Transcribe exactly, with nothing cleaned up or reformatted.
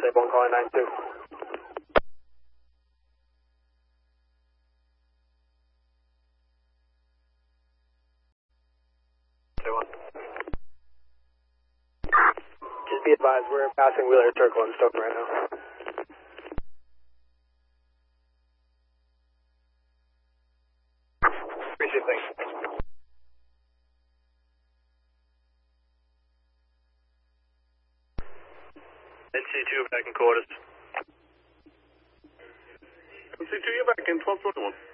one calling nine two. Just be advised, we're passing Wheeler Circle in Stoke right now. Appreciate things. N C two back in quarters. N C two, you're back in twelve twenty-one.